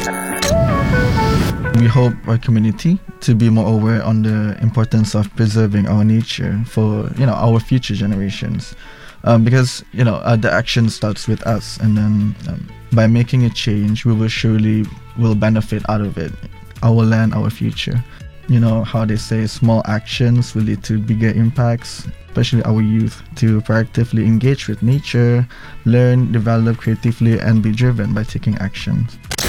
We hope our community to be more aware on the importance of preserving our nature for our future generations, because the action starts with us, and then by making a change, we will surely will benefit out of it, our land, our future. You know how they say small actions will lead to bigger impacts, especially our youth to proactively engage with nature, learn, develop creatively, and be driven by taking actions.